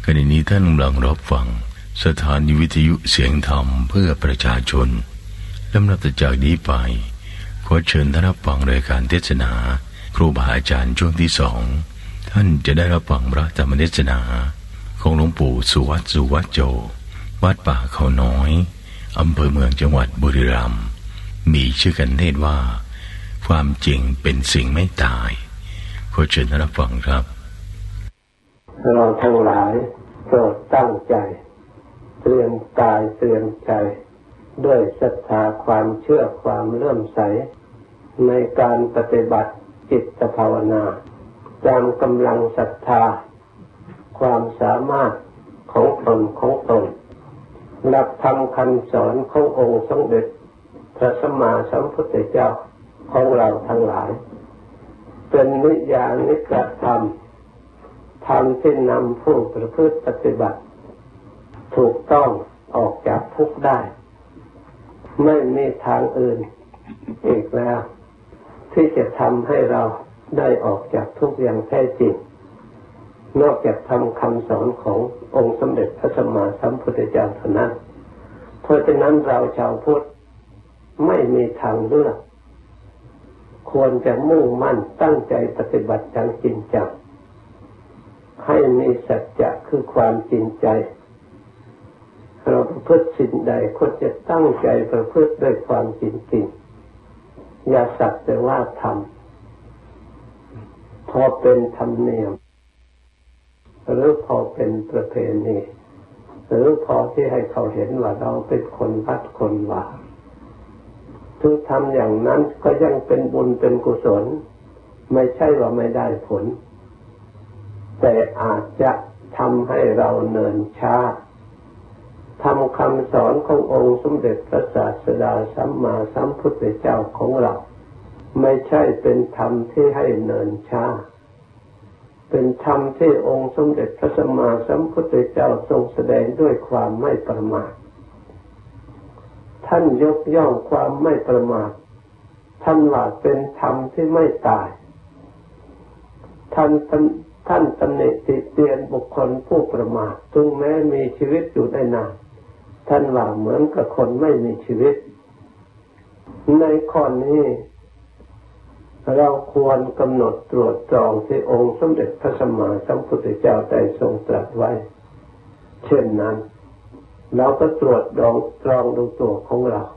ขณะนี้ท่านกำลังรับฟังสถานีวิทยุเสียงธรรมเพื่อประชาชนลำดับจากนี้ไปขอเชิญท่านรับฟังรายการเทศนาครูบาอาจารย์ช่วงที่2ท่านจะได้รับฟังพระธรรมเทศนาของหลวงปู่สุวัตสุวัจโจวัดป่าเขาน้อยอำเภอเมืองจังหวัดบุรีรัมย์มีชื่อกันเทศว่าความจริงเป็นสิ่งไม่ตายขอเชิญท่านรับฟังครับเราทั้งหลายโปรดตั้งใจเตรียมกายเตรียมใจด้วยศรัทธาความเชื่อความเลื่อมใสในการปฏิบัติจิตภาวนาตามกำลังศรัทธาความสามารถของตนหลักธรรมคำสอนขององค์สมเด็จพระสัมมาสัมพุทธเจ้าของเราทั้งหลายเป็นนิยานิกธรรมที่นำผู้ประพฤติปฏิบัติถูกต้องออกจากทุกข์ได้ไม่มีทางอื่นอีกแล้วที่จะทำให้เราได้ออกจากทุกข์อย่างแท้จริงนอกจากทำคำสอนขององค์สมเด็จพระสัมมาสัมพุทธเจ้าเท่านั้นเพราะฉะนั้นเราชาวพุทธไม่มีทางเลือกควรจะมุ่งมั่นตั้งใจปฏิบัติอย่างจริงจังให้มีสัจจะคือความจริงใจเราประพฤติสิ่งใดควรจะตั้งใจประพฤติด้วยความจริงๆอย่าสักแต่ว่าทำพอเป็นธรรมเนียมหรือพอเป็นประเพณีหรือพอที่ให้เขาเห็นว่าเราเป็นคนวัดคนว่าถึงทำอย่างนั้นก็ยังเป็นบุญเป็นกุศลไม่ใช่ว่าไม่ได้ผลแต่อาจจะทำให้เราเนิ่นช้าทำคำสอนขององค์สมเด็จพระศาสดาสัมมาสัมพุทธเจ้าของเราไม่ใช่เป็นธรรมที่ให้เนิ่นช้าเป็นธรรมที่องค์สมเด็จพระสัมมาสัมพุทธเจ้าทรงแสดงด้วยความไม่ประมาทท่านยกย่องความไม่ประมาทท่านว่าเป็นธรรมที่ไม่ตายท่านตำหนิติเตียนบุคคลผู้ประมาทถึงแม้มีชีวิตอยู่ได้นานท่านว่าเหมือนกับคนไม่มีชีวิตในข้อนี้เราควรกำหนดตรวจตรองที่องค์สมเด็จพระสัมมาสัมพุทธเจ้าได้ทรงตรัสไว้เช่นนั้นเราก็ตรวจตรองดูตัวของเรา